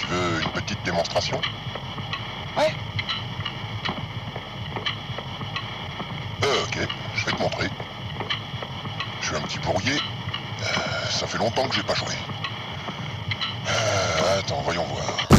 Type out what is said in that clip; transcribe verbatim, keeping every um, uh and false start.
veux une petite démonstration? Ouais. Euh, ok, je vais te montrer. Je suis un petit bourrier. Euh, ça fait longtemps que j'ai pas joué. Euh, attends, voyons voir.